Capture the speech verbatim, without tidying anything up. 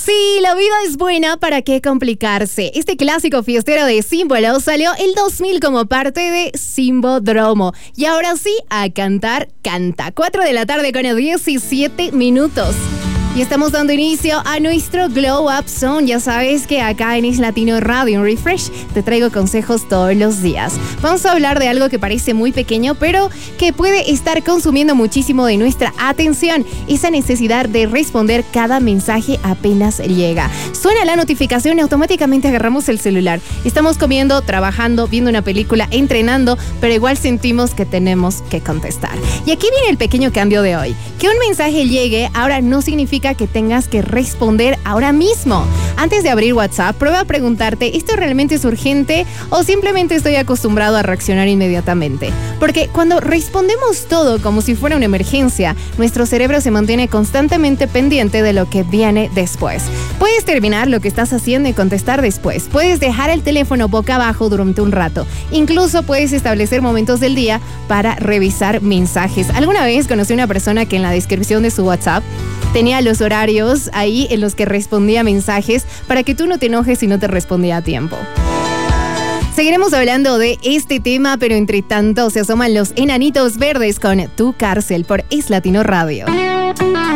Sí, la vida es buena, ¿para qué complicarse? Este clásico fiestero de Símbolo salió el dos mil como parte de Simbodromo. Y ahora sí, a cantar, canta. cuatro de la tarde con diecisiete minutos. Y estamos dando inicio a nuestro Glow Up Zone. Ya sabes que acá en Es Latino Radio, en Refresh, te traigo consejos todos los días. Vamos a hablar de algo que parece muy pequeño, pero que puede estar consumiendo muchísimo de nuestra atención. Esa necesidad de responder cada mensaje apenas llega. Suena la notificación y automáticamente agarramos el celular. Estamos comiendo, trabajando, viendo una película, entrenando, pero igual sentimos que tenemos que contestar. Y aquí viene el pequeño cambio de hoy. Que un mensaje llegue ahora no significa que tengas que responder ahora mismo. Antes de abrir WhatsApp, prueba a preguntarte, ¿esto realmente es urgente o simplemente estoy acostumbrado a reaccionar inmediatamente? Porque cuando respondemos todo como si fuera una emergencia, nuestro cerebro se mantiene constantemente pendiente de lo que viene después. Puedes terminar lo que estás haciendo y contestar después. Puedes dejar el teléfono boca abajo durante un rato. Incluso puedes establecer momentos del día para revisar mensajes. ¿Alguna vez conocí a una persona que en la descripción de su WhatsApp tenía los horarios ahí en los que respondía mensajes para que tú no te enojes si no te respondía a tiempo? Seguiremos hablando de este tema, pero entre tanto se asoman los enanitos verdes con Tu Cárcel por Es Latino Radio.